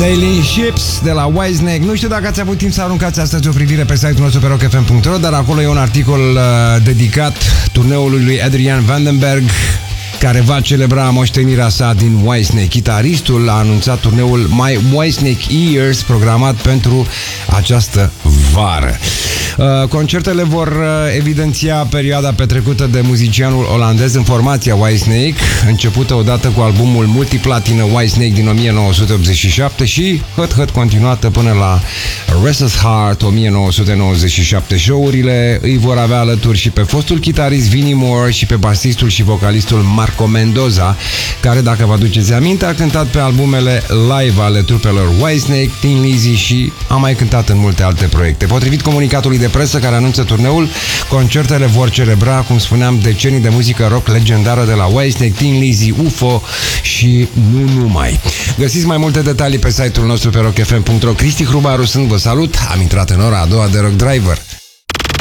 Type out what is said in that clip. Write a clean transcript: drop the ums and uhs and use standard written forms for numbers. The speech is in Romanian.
Sailing Ships de la Whitesnake. Nu știu dacă ați avut timp să aruncați astăzi o privire pe site-ul nostru pe rockfm.ro, dar acolo e un articol dedicat turneului lui Adrian Vandenberg, care va celebra moștenirea sa din Whitesnake. Chitaristul a anunțat turneul My Whitesnake Years, programat pentru această vară. Concertele vor evidenția perioada petrecută de muzicianul olandez în formația Whitesnake, începută odată cu albumul multiplatină Whitesnake din 1987 și continuată până la Restless Heart 1997. Show-urile îi vor avea alături și pe fostul chitarist Vinnie Moore și pe basistul și vocalistul Marco Mendoza, care, dacă vă aduceți aminte, a cântat pe albumele live ale trupelor Whitesnake, Thin Lizzy și a mai cântat în multe alte proiecte. Potrivit comunicatului de presă care anunță turneul, concertele vor celebra, cum spuneam, decenii de muzică rock legendară de la Whitesnake, Thin Lizzy, UFO și nu numai. Găsiți mai multe detalii pe site-ul nostru pe rockfm.ro. Cristi Hrubaru sunt, vă salut, am intrat în ora a doua de Rock Driver.